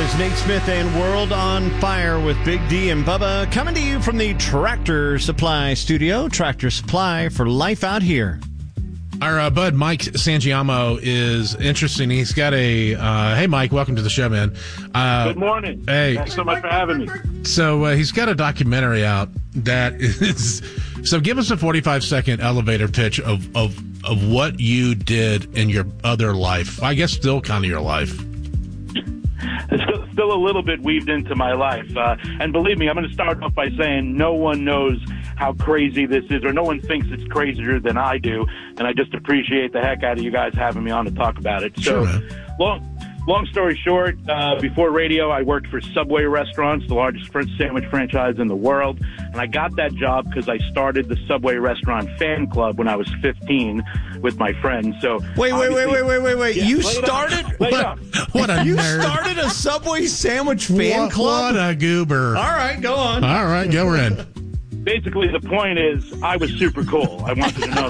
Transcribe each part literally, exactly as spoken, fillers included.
is Nate Smith and World on Fire with Big D and Bubba, coming to you from the Tractor Supply Studio. Tractor Supply for life out here. Our uh, bud Mike Sangiamo is interesting. He's got a uh, hey Mike, welcome to the show, man. Uh, Good morning. Hey, thanks so much for having me. So uh, he's got a documentary out that is. So give us a forty-five second elevator pitch of of of what you did in your other life. I guess still kind of your life. It's still, still a little bit weaved into my life. Uh, and believe me, I'm going to start off by saying no one knows how crazy this is, or no one thinks it's crazier than I do. And I just appreciate the heck out of you guys having me on to talk about it. Sure, so, man. long, long story short, uh, before radio, I worked for Subway Restaurants, the largest sandwich franchise in the world. And I got that job because I started the Subway Restaurant fan club when I was fifteen with my friends. So wait, wait, wait, wait, wait, wait, wait! Yeah, you lay it started up. Lay it up. What a you nerd. started a Subway sandwich fan what, club. What a goober! All right, go on. All right, go we're in. Basically, the point is, I was super cool. I want you to know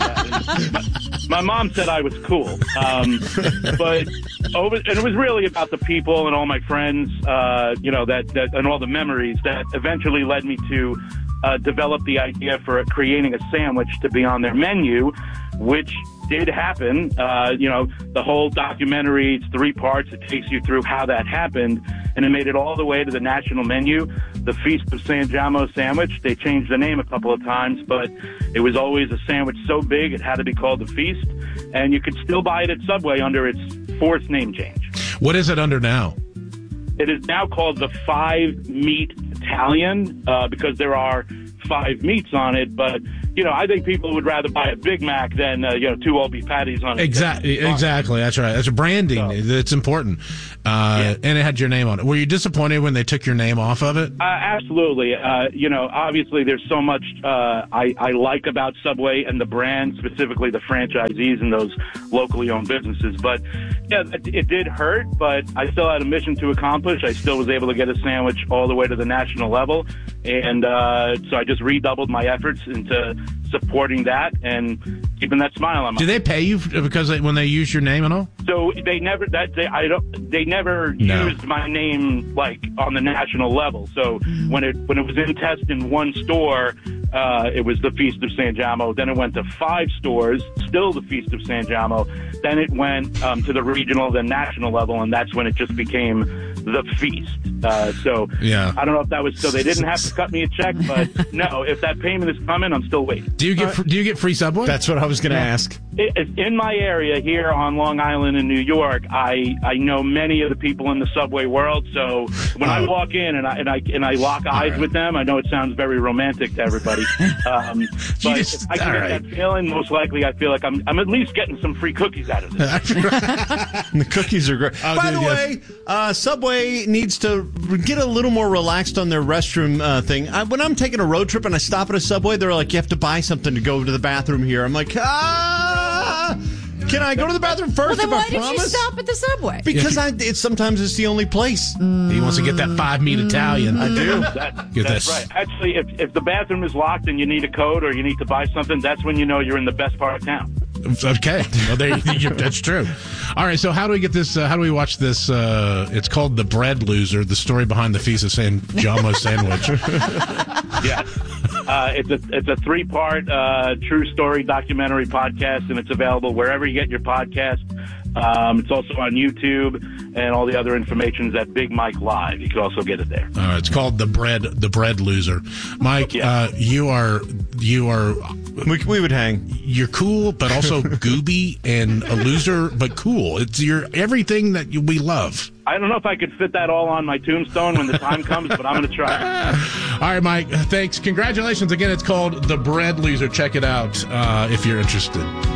that. My, my mom said I was cool, um, but over, and it was really about the people and all my friends, uh, you know, that, that and all the memories that eventually led me to uh, develop the idea for creating a sandwich to be on their menu, which did happen. Uh, you know, the whole documentary, it's three parts. It takes you through how that happened, and it made it all the way to the national menu, the Feast of Sangiamo sandwich. They changed the name a couple of times, but it was always a sandwich so big it had to be called the Feast, and you could still buy it at Subway under its fourth name change. What is it under now? It is now called the Five Meat Italian uh, because there are five meats on it, but you know, I think people would rather buy a Big Mac than uh, you know two all beef patties on it. Exactly, exactly. That's right. That's branding. So, it's important, uh, yeah. And it had your name on it. Were you disappointed when they took your name off of it? Uh, absolutely. Uh, you know, obviously, there's so much uh, I, I like about Subway and the brand, specifically the franchisees and those locally owned businesses. But yeah, it, it did hurt. But I still had a mission to accomplish. I still was able to get a sandwich all the way to the national level, and uh, so I just redoubled my efforts into supporting that and keeping that smile on my face. Do they pay you because they, when they use your name and all? So they never that they I don't they never no. used my name like on the national level. So when it when it was in test in one store, uh, it was the Feast of Sangiamo. Then it went to five stores, still the Feast of Sangiamo. Then it went um, to the regional, then national level, and that's when it just became the Feast. Uh, so yeah. I don't know if that was so they didn't have to cut me a check, but no, if that payment is coming, I'm still waiting. Do you get uh, do you get free Subway? That's what I was going to yeah. ask. It, in my area here on Long Island in New York, I, I know many of the people in the Subway world. So when oh. I walk in and I and I and I lock eyes right. with them, I know it sounds very romantic to everybody. Um, but just, if I can get right. that feeling, most likely I feel like I'm I'm at least getting some free cookies out of this. The cookies are great. Oh, By dude, the yes. way, uh, Subway needs to get a little more relaxed on their restroom uh, thing. I, when I'm taking a road trip and I stop at a Subway, they're like, you have to buy something to go to the bathroom here. I'm like, ah, can I go to the bathroom first? Well, then if why I did promise? you stop at the Subway? Because I, it's sometimes it's the only place. Mm. He wants to get that five meat Italian. I do. That, that's right. Actually, if, if the bathroom is locked and you need a code or you need to buy something, that's when you know you're in the best part of town. Okay, well, there, that's true. All right, so how do we get this? Uh, how do we watch this? Uh, it's called The Bread Loser: The Story Behind the Feast of Sangiamo Sandwich. Yeah, uh, it's a it's a three part uh, true story documentary podcast, and it's available wherever you get your podcast. Um, it's also on YouTube, and all the other information's at Big Mike Live. You can also get it there. All right, it's called the bread the bread loser. Mike, yeah. uh, you are you are. We, we would hang. You're cool, but also gooby and a loser, but cool. It's your everything that you, we love. I don't know if I could fit that all on my tombstone when the time comes, but I'm going to try. All right, Mike. Thanks. Congratulations again. It's called The Bread Loser. Check it out uh, if you're interested.